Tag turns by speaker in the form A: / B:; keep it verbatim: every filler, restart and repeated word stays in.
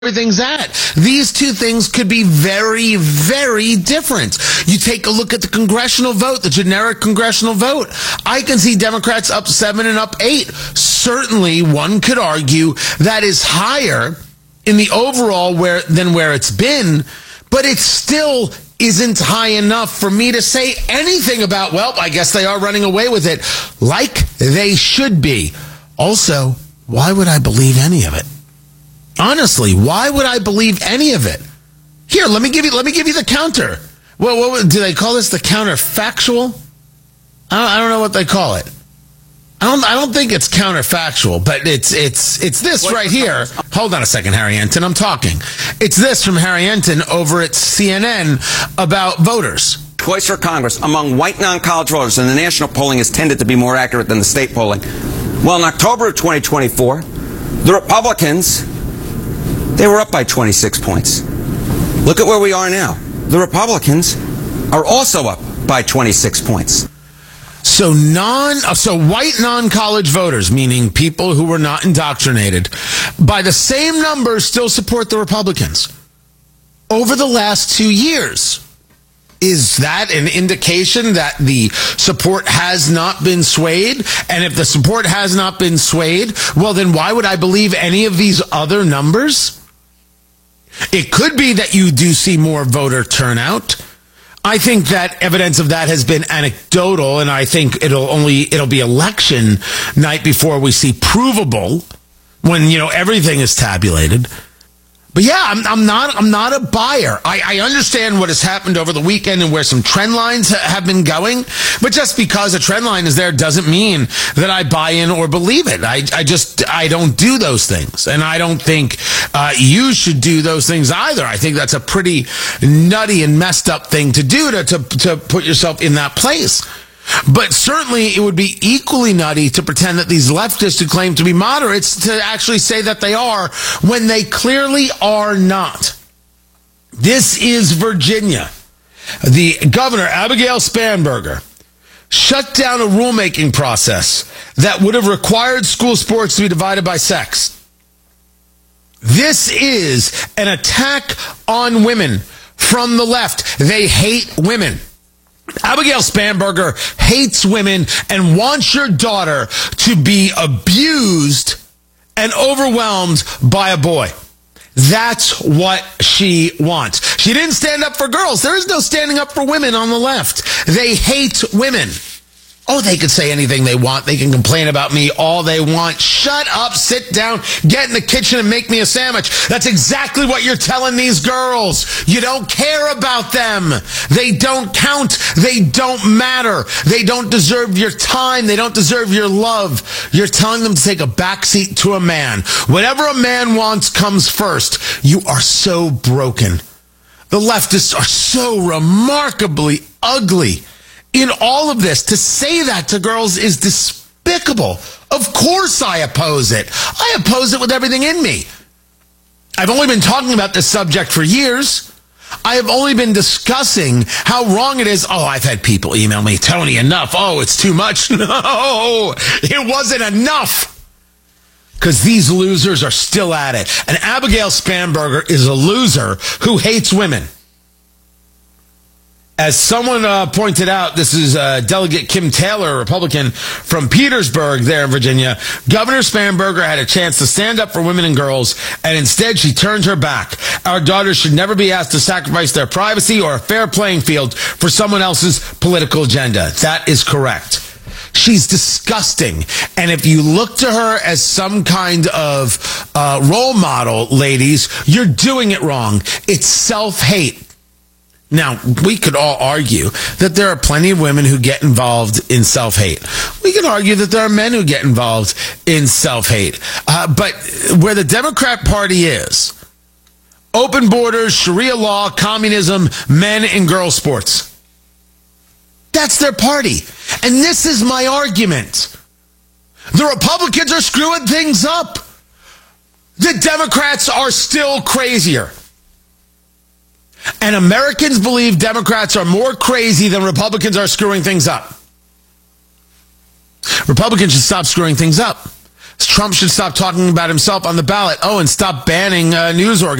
A: everything's at. These two things could be very, very different. You take a look at the congressional vote, the generic congressional vote. I can see Democrats up seven and up eight. Certainly, one could argue that is higher in the overall where than where it's been, but it still isn't high enough for me to say anything about, well, I guess they are running away with it like they should be. Also, why would I believe any of it? Honestly, why would I believe any of it? Here, let me give you let me give you the counter. Well, what do they call this? The counterfactual? I don't, I don't know what they call it. I don't I don't think it's counterfactual, but it's it's it's this what, right here. Hold on a second, Harry Enton. I'm talking. It's this from Harry Enton over at C N N about voters.
B: Choice for Congress among white non-college voters, and the national polling has tended to be more accurate than the state polling. Well, in October of twenty twenty-four, the Republicans, they were up by twenty-six points. Look at where we are now. The Republicans are also up by twenty-six points.
A: So non, so white non-college voters, meaning people who were not indoctrinated, by the same numbers still support the Republicans over the last two years. Is that an indication that the support has not been swayed? And if the support has not been swayed, well, then why would I believe any of these other numbers? It could be that you do see more voter turnout. I think that evidence of that has been anecdotal, and I think it'll only it'll be election night before we see provable, when, you know, everything is tabulated. But yeah, I'm, I'm not I'm not a buyer. I, I understand what has happened over the weekend and where some trend lines ha- have been going. But just because a trend line is there doesn't mean that I buy in or believe it. I, I just I don't do those things. And I don't think uh, you should do those things either. I think that's a pretty nutty and messed up thing to do to, to, to put yourself in that place. But certainly it would be equally nutty to pretend that these leftists who claim to be moderates to actually say that they are when they clearly are not. This is Virginia. The governor, Abigail Spanberger, shut down a rulemaking process that would have required school sports to be divided by sex. This is an attack on women from the left. They hate women. Abigail Spanberger hates women and wants your daughter to be abused and overwhelmed by a boy. That's what she wants. She didn't stand up for girls. There is no standing up for women on the left. They hate women. Oh, they can say anything they want. They can complain about me all they want. Shut up, sit down, get in the kitchen and make me a sandwich. That's exactly what you're telling these girls. You don't care about them. They don't count. They don't matter. They don't deserve your time. They don't deserve your love. You're telling them to take a backseat to a man. Whatever a man wants comes first. You are so broken. The leftists are so remarkably ugly. In all of this, to say that to girls is despicable. Of course I oppose it. I oppose it with everything in me. I've only been talking about this subject for years. I have only been discussing how wrong it is. Oh, I've had people email me, Tony, enough. Oh, it's too much. No, it wasn't enough. Because these losers are still at it. And Abigail Spanberger is a loser who hates women. As someone uh, pointed out, this is uh, Delegate Kim Taylor, a Republican from Petersburg there in Virginia. Governor Spanberger had a chance to stand up for women and girls, and instead she turned her back. Our daughters should never be asked to sacrifice their privacy or a fair playing field for someone else's political agenda. That is correct. She's disgusting. And if you look to her as some kind of uh, role model, ladies, you're doing it wrong. It's self-hate. Now, we could all argue that there are plenty of women who get involved in self-hate. We can argue that there are men who get involved in self-hate. Uh, but where the Democrat Party is, open borders, Sharia law, communism, men and girls sports. That's their party. And this is my argument. The Republicans are screwing things up. The Democrats are still crazier. And Americans believe Democrats are more crazy than Republicans are screwing things up. Republicans should stop screwing things up. Trump should stop talking about himself on the ballot. Oh, and stop banning uh, news organizations.